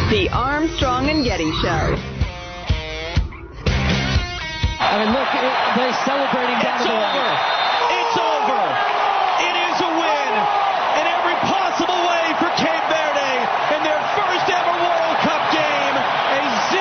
The Armstrong and Getty Show. I mean, look, they're celebrating down to the line. It's over. It is a win in every possible way for Cape Verde in their first ever World Cup game. A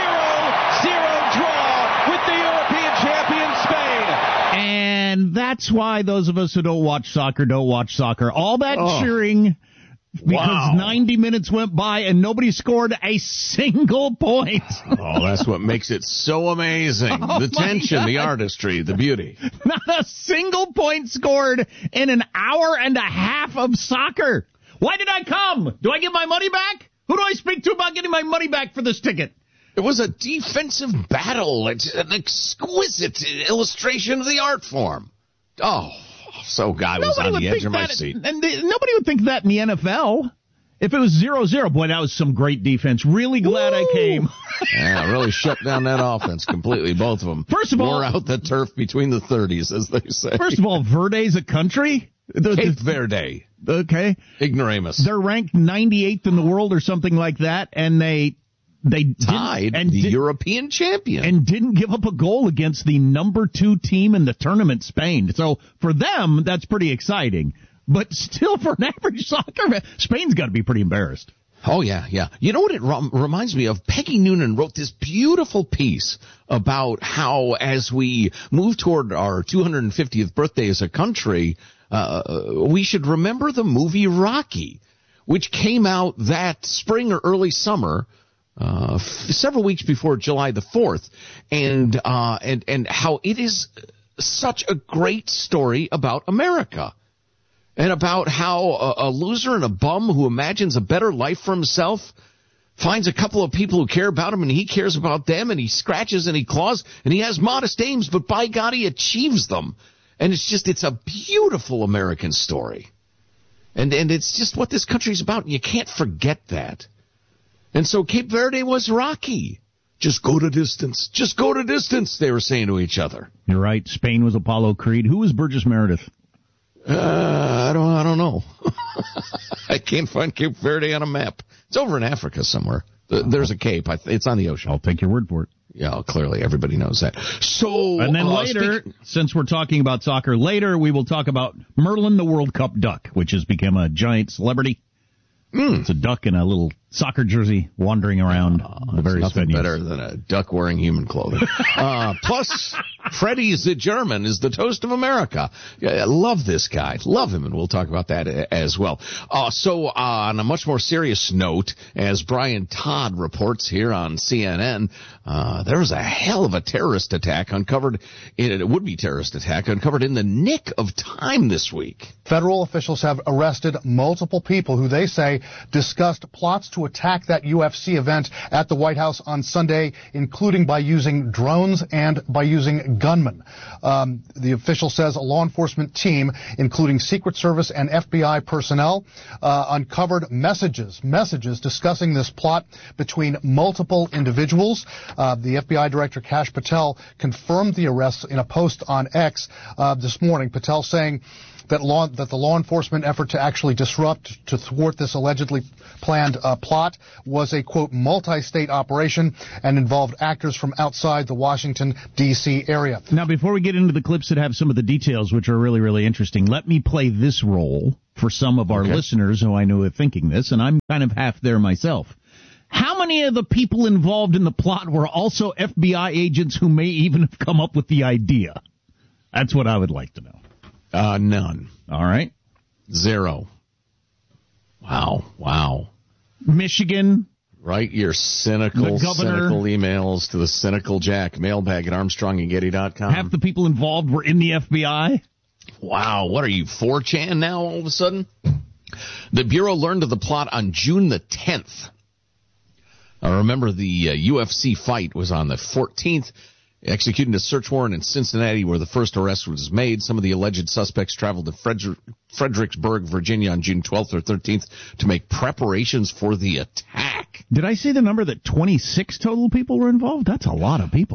0-0 draw with the European champion Spain. And that's why those of us who don't watch soccer. All that cheering because 90 minutes went by and nobody scored a single point. Oh, that's what makes it so amazing. The tension, the artistry, the beauty. Not a single point scored in an hour and a half of soccer. Why did I come? Do I get my money back? Who do I speak to about getting my money back for this ticket? It was a defensive battle. It's an exquisite illustration of the art form. Oh, so God was on the edge of my seat. And nobody would think that in the NFL. If it was 0-0, boy, that was some great defense. Really glad I came. Yeah, really shut down that offense completely, both of them. First of all, wore out the turf between the 30s, as they say. First of all, Verde's a country? Cape Verde. Okay. Ignoramus. They're ranked 98th in the world or something like that, and they tied the European champion. And didn't give up a goal against the number 2 team in the tournament, Spain. So for them, that's pretty exciting. But still, for an average soccer fan, Spain's got to be pretty embarrassed. Oh, yeah. You know what it reminds me of? Peggy Noonan wrote this beautiful piece about how as we move toward our 250th birthday as a country, we should remember the movie Rocky, which came out that spring or early summer, several weeks before July the 4th, and how it is such a great story about America. And about how a loser and a bum who imagines a better life for himself finds a couple of people who care about him and he cares about them and he scratches and he claws and he has modest aims, but by God, he achieves them. And it's a beautiful American story. And it's just what this country's about. And you can't forget that. And so Cape Verde was Rocky. Just go to distance. Just go to distance, they were saying to each other. You're right. Spain was Apollo Creed. Who was Burgess Meredith? I don't know. I can't find Cape Verde on a map. It's over in Africa somewhere. There's a cape. It's on the ocean. I'll take your word for it. Yeah, clearly everybody knows that. So, and then later, since we're talking about soccer, later we will talk about Merlin the World Cup duck, which has become a giant celebrity. It's a duck in a little soccer jersey wandering around the various venues. Nothing better than a duck wearing human clothing. Plus, Freddie the German is the toast of America. I love this guy. Love him, and we'll talk about that as well. So on a much more serious note, as Brian Todd reports here on CNN, there was a hell of a terrorist attack uncovered, a would-be terrorist attack uncovered in the nick of time this week. Federal officials have arrested multiple people who they say discussed plots to attack that UFC event at the White House on Sunday, including by using drones and by using gunmen. The official says a law enforcement team, including Secret Service and FBI personnel, uncovered messages discussing this plot between multiple individuals. The FBI Director Kash Patel confirmed the arrests in a post on X this morning. Patel saying that the law enforcement effort to actually to thwart this allegedly planned plot was a, quote, multi-state operation and involved actors from outside the Washington, D.C. area. Now, before we get into the clips that have some of the details, which are really, really interesting, let me play this role for some of our listeners who I know are thinking this, and I'm kind of half there myself. How many of the people involved in the plot were also FBI agents who may even have come up with the idea? That's what I would like to know. None. All right. 0. Wow. Michigan. Right, your cynical emails to the cynical Jack, mailbag at ArmstrongandGetty.com. Half the people involved were in the FBI. Wow, what are you, 4chan now all of a sudden? The Bureau learned of the plot on June the 10th. I remember the UFC fight was on the 14th. Executing a search warrant in Cincinnati where the first arrest was made. Some of the alleged suspects traveled to Fredericksburg, Virginia on June 12th or 13th to make preparations for the attack. Did I see the number that 26 total people were involved? That's a lot of people.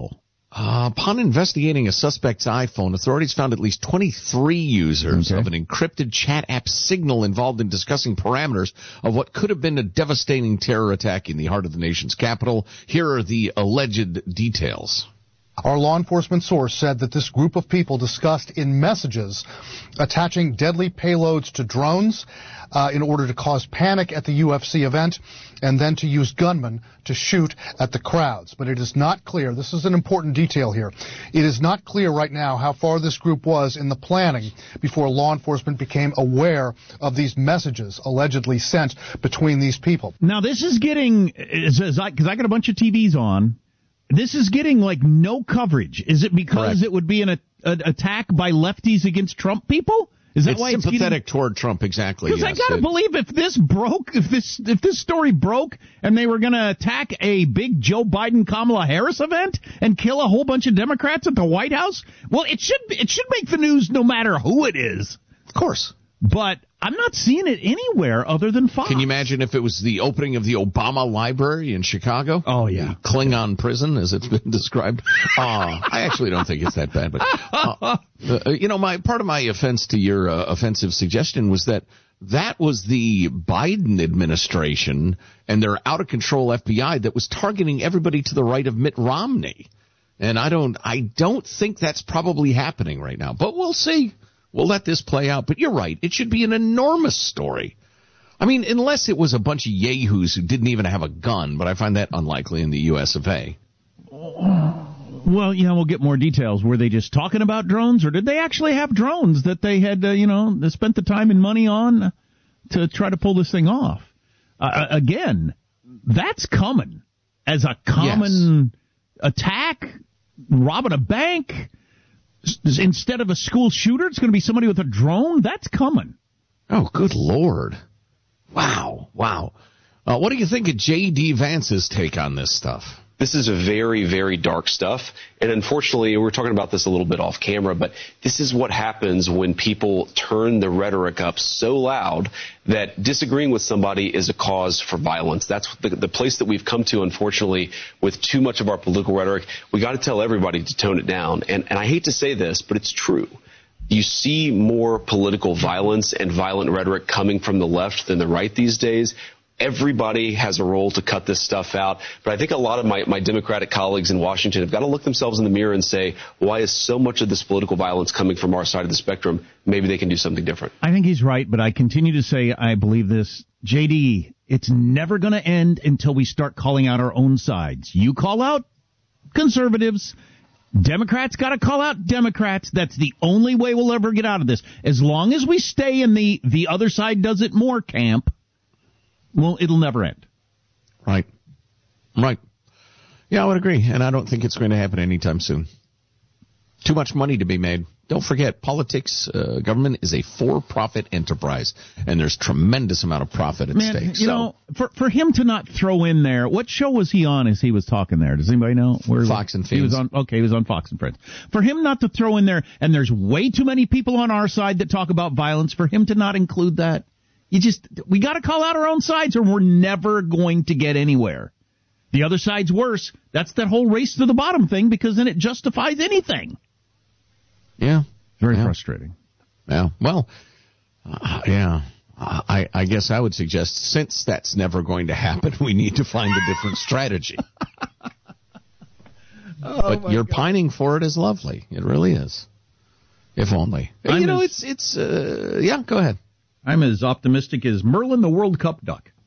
Upon investigating a suspect's iPhone, authorities found at least 23 users of an encrypted chat app Signal involved in discussing parameters of what could have been a devastating terror attack in the heart of the nation's capital. Here are the alleged details. Our law enforcement source said that this group of people discussed in messages attaching deadly payloads to drones in order to cause panic at the UFC event and then to use gunmen to shoot at the crowds. But it is not clear, this is an important detail here, it is not clear right now how far this group was in the planning before law enforcement became aware of these messages allegedly sent between these people. Now this is getting, because I got a bunch of TVs on, this is getting like no coverage. Is it because Correct. It would be an attack by lefties against Trump people? Is that why it's sympathetic toward Trump? Exactly. Because I gotta believe if this broke, if this story broke, and they were gonna attack a big Joe Biden Kamala Harris event and kill a whole bunch of Democrats at the White House, well, it should make the news no matter who it is. Of course. But I'm not seeing it anywhere other than Fox. Can you imagine if it was the opening of the Obama Library in Chicago? Oh, yeah. The Klingon prison, as it's been described. I actually don't think it's that bad. But, part of my offense to your offensive suggestion was that was the Biden administration and their out-of-control FBI that was targeting everybody to the right of Mitt Romney. And I don't think that's probably happening right now. But we'll see. We'll let this play out. But you're right. It should be an enormous story. I mean, unless it was a bunch of yahoos who didn't even have a gun, but I find that unlikely in the U.S. of A. Well, we'll get more details. Were they just talking about drones, or did they actually have drones that they had, they spent the time and money on to try to pull this thing off? Again, that's coming as a common attack, robbing a bank. Instead of a school shooter, it's going to be somebody with a drone? That's coming. Oh, good Lord. Wow. What do you think of J.D. Vance's take on this stuff? This is very, very dark stuff. And unfortunately, we're talking about this a little bit off camera, but this is what happens when people turn the rhetoric up so loud that disagreeing with somebody is a cause for violence. That's the place that we've come to, unfortunately, with too much of our political rhetoric. We got to tell everybody to tone it down. And I hate to say this, but it's true. You see more political violence and violent rhetoric coming from the left than the right these days. Everybody has a role to cut this stuff out. But I think a lot of my Democratic colleagues in Washington have got to look themselves in the mirror and say, why is so much of this political violence coming from our side of the spectrum? Maybe they can do something different. I think he's right, but I continue to say I believe this. JD, it's never going to end until we start calling out our own sides. You call out conservatives. Democrats got to call out Democrats. That's the only way we'll ever get out of this. As long as we stay in the other side does it more camp, well, it'll never end. Right. Yeah, I would agree, and I don't think it's going to happen anytime soon. Too much money to be made. Don't forget, politics, government is a for-profit enterprise, and there's tremendous amount of profit at stake. For him to not throw in there, what show was he on as he was talking there? Does anybody know? Fox and Friends. He was on Fox and Friends. For him not to throw in there, and there's way too many people on our side that talk about violence, for him to not include that, we got to call out our own sides or we're never going to get anywhere. The other side's worse. That's that whole race to the bottom thing, because then it justifies anything. Yeah. Very frustrating. Yeah. Well, I guess I would suggest, since that's never going to happen, we need to find a different strategy. But your God. Pining for it is lovely. It really is. If only. Go ahead. I'm as optimistic as Merlin the World Cup duck.